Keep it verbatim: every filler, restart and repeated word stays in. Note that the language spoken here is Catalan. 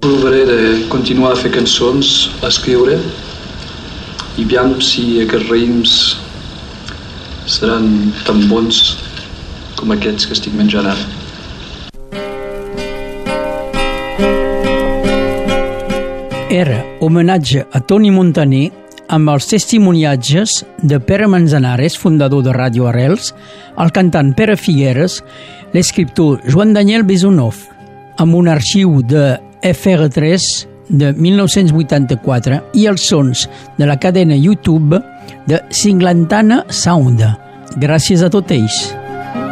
Provaré de continuar a fer cançons, a escriure, i aviam si aquests raïms seran tan bons com aquests que estic menjant ara. Era homenatge a Toni Montaner amb els testimoniatges de Pere Manzanares, fundador de Ràdio Arrels, el cantant Pere Figueres, l'escriptor Joan Daniel Besonov, amb un arxiu de F R tres de mil nou-cents vuitanta-quatre i els sons de la cadena YouTube de Cinglantana Sound. Gràcies a tots ells.